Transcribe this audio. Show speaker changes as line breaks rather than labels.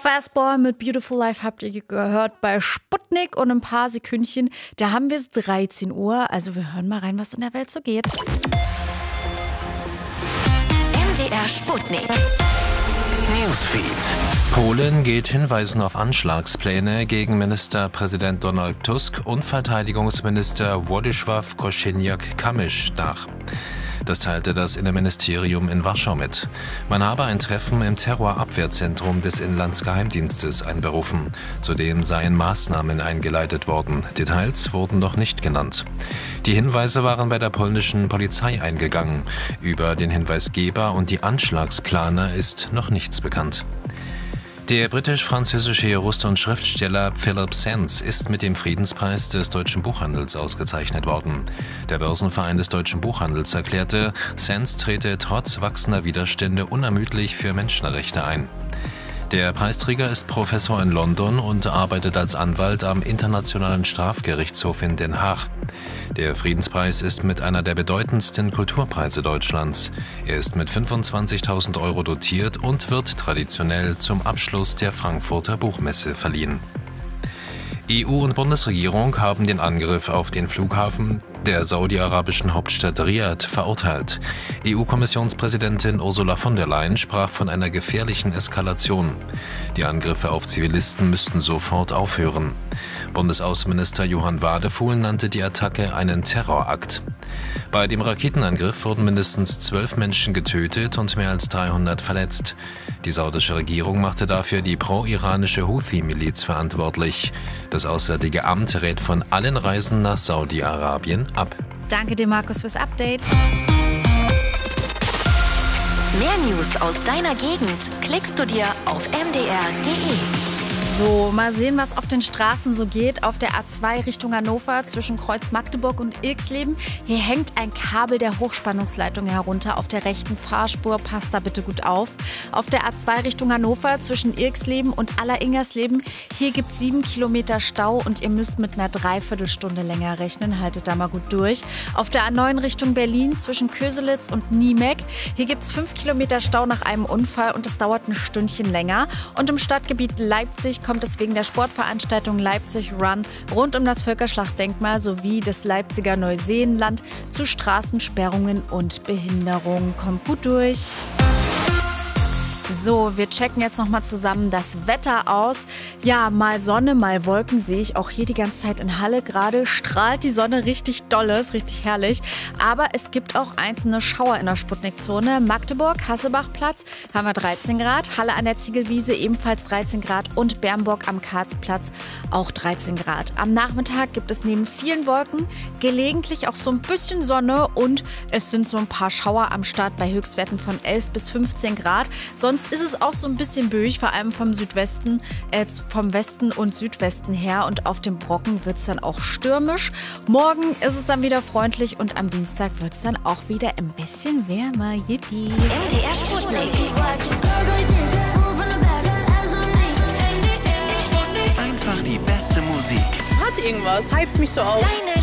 Fastball mit Beautiful Life habt ihr gehört bei Sputnik und ein paar Sekündchen. Da haben wir es 13 Uhr. Also wir hören mal rein, was in der Welt so geht.
MDR Sputnik.
Newsfeed. Polen geht Hinweisen auf Anschlagspläne gegen Ministerpräsident Donald Tusk und Verteidigungsminister Władysław Kosiniak-Kamysz nach. Das teilte das Innenministerium in Warschau mit. Man habe ein Treffen im Terrorabwehrzentrum des Inlandsgeheimdienstes einberufen. Zudem seien Maßnahmen eingeleitet worden. Details wurden noch nicht genannt. Die Hinweise waren bei der polnischen Polizei eingegangen. Über den Hinweisgeber und die Anschlagsplaner ist noch nichts bekannt. Der britisch-französische Jurist und Schriftsteller Philip Sands ist mit dem Friedenspreis des Deutschen Buchhandels ausgezeichnet worden. Der Börsenverein des Deutschen Buchhandels erklärte, Sands trete trotz wachsender Widerstände unermüdlich für Menschenrechte ein. Der Preisträger ist Professor in London und arbeitet als Anwalt am Internationalen Strafgerichtshof in Den Haag. Der Friedenspreis ist mit einer der bedeutendsten Kulturpreise Deutschlands. Er ist mit 25.000 € dotiert und wird traditionell zum Abschluss der Frankfurter Buchmesse verliehen. EU und Bundesregierung haben den Angriff auf den Flughafen der saudi-arabischen Hauptstadt Riad verurteilt. EU-Kommissionspräsidentin Ursula von der Leyen sprach von einer gefährlichen Eskalation. Die Angriffe auf Zivilisten müssten sofort aufhören. Bundesaußenminister Johann Wadefuhl nannte die Attacke einen Terrorakt. Bei dem Raketenangriff wurden mindestens 12 Menschen getötet und mehr als 300 verletzt. Die saudische Regierung machte dafür die pro-iranische Houthi-Miliz verantwortlich. Das Auswärtige Amt rät von allen Reisen nach Saudi-Arabien ab.
Danke dir, Markus, fürs Update.
Mehr News aus deiner Gegend klickst du dir auf mdr.de.
So, mal sehen, was auf den Straßen so geht. Auf der A2 Richtung Hannover zwischen Kreuz Magdeburg und Ilksleben. Hier hängt ein Kabel der Hochspannungsleitung herunter auf der rechten Fahrspur. Passt da bitte gut auf. Auf der A2 Richtung Hannover zwischen Ilksleben und Alleringersleben. Hier gibt es 7 Kilometer Stau und ihr müsst mit einer Dreiviertelstunde länger rechnen. Haltet da mal gut durch. Auf der A9 Richtung Berlin zwischen Köselitz und Niemek. Hier gibt es 5 Kilometer Stau nach einem Unfall und es dauert ein Stündchen länger. Und im Stadtgebiet Leipzig kommt es wegen der Sportveranstaltung Leipzig Run rund um das Völkerschlachtdenkmal sowie das Leipziger Neuseenland zu Straßensperrungen und Behinderungen. Kommt gut durch. So, wir checken jetzt nochmal zusammen das Wetter aus. Ja, mal Sonne, mal Wolken sehe ich auch hier die ganze Zeit in Halle. Gerade strahlt die Sonne richtig dolle, ist richtig herrlich. Aber es gibt auch einzelne Schauer in der Sputnikzone. Magdeburg, Hasselbachplatz, haben wir 13 Grad. Halle an der Ziegelwiese ebenfalls 13 Grad. Und Bernburg am Karlsplatz auch 13 Grad. Am Nachmittag gibt es neben vielen Wolken gelegentlich auch so ein bisschen Sonne. Und es sind so ein paar Schauer am Start bei Höchstwerten von 11 bis 15 Grad. Sonst ist es auch so ein bisschen böig, vor allem vom Südwesten, vom Westen und Südwesten her. Und auf dem Brocken wird es dann auch stürmisch. Morgen ist es dann wieder freundlich und am Dienstag wird es dann auch wieder ein bisschen wärmer. Yippie!
MDR Sputnik.
Einfach die beste Musik.
Hat irgendwas, hypt mich so auf.
Deine